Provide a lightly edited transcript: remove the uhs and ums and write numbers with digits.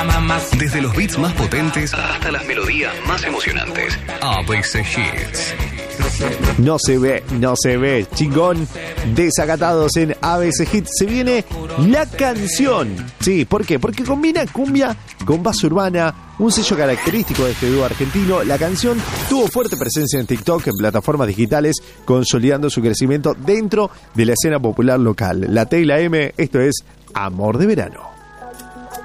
Desde los beats más potentes hasta las melodías más emocionantes. ABC Hits. No se ve, chingón. Desacatados en ABC Hits. Se viene la canción. Sí, ¿por qué? Porque combina cumbia con base urbana, un sello característico de este dúo argentino. La canción tuvo fuerte presencia en TikTok, en plataformas digitales, consolidando su crecimiento dentro de la escena popular local. La T y la M, esto es Amor de Verano.